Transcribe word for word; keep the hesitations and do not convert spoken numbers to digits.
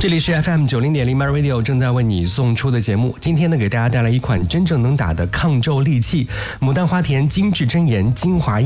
这里是 F M 九零点零 My Radio 正在为你送出的节目。今天呢，给大家带来一款真正能打的抗皱利器——牡丹花田精致真颜精华液。